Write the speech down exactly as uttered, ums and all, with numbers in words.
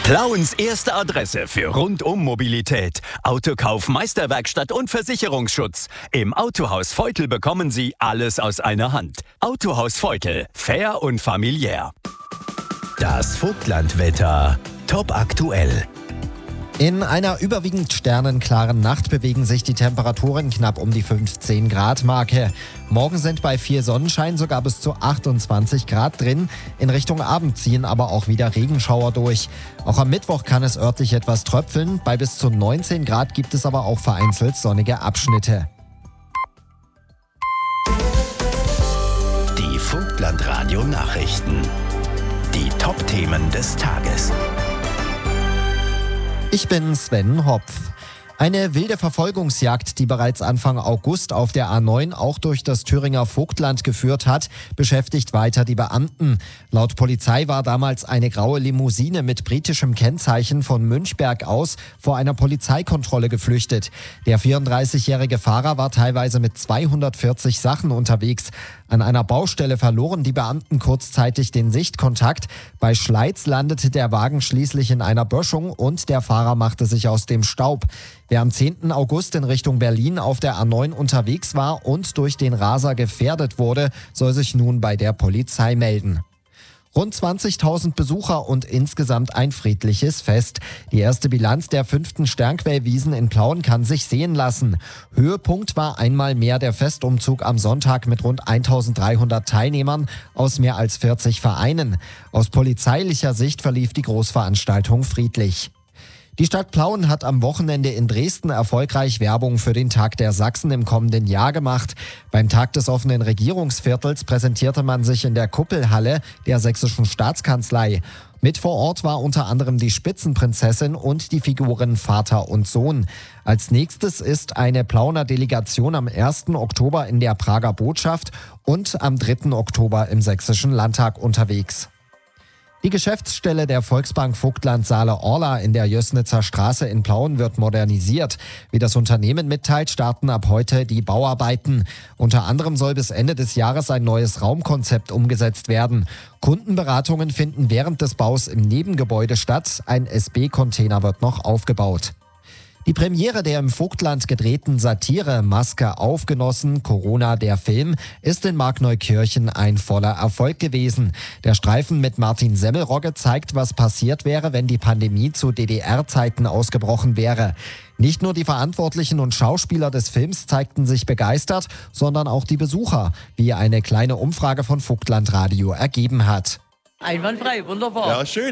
Plauens erste Adresse für Rundum-Mobilität. Autokauf, Meisterwerkstatt und Versicherungsschutz. Im Autohaus Feutel bekommen Sie alles aus einer Hand. Autohaus Feutel. Fair und familiär. Das Vogtlandwetter. Top aktuell. In einer überwiegend sternenklaren Nacht bewegen sich die Temperaturen knapp um die fünfzehn Grad Marke. Morgen sind bei viel Sonnenschein sogar bis zu achtundzwanzig Grad drin. In Richtung Abend ziehen aber auch wieder Regenschauer durch. Auch am Mittwoch kann es örtlich etwas tröpfeln. Bei bis zu neunzehn Grad gibt es aber auch vereinzelt sonnige Abschnitte. Die Vogtlandradio Nachrichten. Die Top-Themen des Tages. Ich bin Sven Hopf. Eine wilde Verfolgungsjagd, die bereits Anfang August auf der A neun auch durch das Thüringer Vogtland geführt hat, beschäftigt weiter die Beamten. Laut Polizei war damals eine graue Limousine mit britischem Kennzeichen von Münchberg aus vor einer Polizeikontrolle geflüchtet. Der vierunddreißigjährige Fahrer war teilweise mit zweihundertvierzig Sachen unterwegs. An einer Baustelle verloren die Beamten kurzzeitig den Sichtkontakt. Bei Schleiz landete der Wagen schließlich in einer Böschung und der Fahrer machte sich aus dem Staub. Wer am zehnten August in Richtung Berlin auf der A neun unterwegs war und durch den Raser gefährdet wurde, soll sich nun bei der Polizei melden. Rund zwanzigtausend Besucher und insgesamt ein friedliches Fest. Die erste Bilanz der fünften Sternquellwiesen in Plauen kann sich sehen lassen. Höhepunkt war einmal mehr der Festumzug am Sonntag mit rund eintausenddreihundert Teilnehmern aus mehr als vierzig Vereinen. Aus polizeilicher Sicht verlief die Großveranstaltung friedlich. Die Stadt Plauen hat am Wochenende in Dresden erfolgreich Werbung für den Tag der Sachsen im kommenden Jahr gemacht. Beim Tag des offenen Regierungsviertels präsentierte man sich in der Kuppelhalle der Sächsischen Staatskanzlei. Mit vor Ort war unter anderem die Spitzenprinzessin und die Figuren Vater und Sohn. Als nächstes ist eine Plauener Delegation am ersten Oktober in der Prager Botschaft und am dritten Oktober im Sächsischen Landtag unterwegs. Die Geschäftsstelle der Volksbank Vogtland Saale-Orla in der Jößnitzer Straße in Plauen wird modernisiert. Wie das Unternehmen mitteilt, starten ab heute die Bauarbeiten. Unter anderem soll bis Ende des Jahres ein neues Raumkonzept umgesetzt werden. Kundenberatungen finden während des Baus im Nebengebäude statt. Ein S B-Container wird noch aufgebaut. Die Premiere der im Vogtland gedrehten Satire Maske auf Genossen, Corona der Film, ist in Markneukirchen ein voller Erfolg gewesen. Der Streifen mit Martin Semmelrogge zeigt, was passiert wäre, wenn die Pandemie zu D D R-Zeiten ausgebrochen wäre. Nicht nur die Verantwortlichen und Schauspieler des Films zeigten sich begeistert, sondern auch die Besucher, wie eine kleine Umfrage von Vogtlandradio ergeben hat. Einwandfrei, wunderbar. Ja, schön.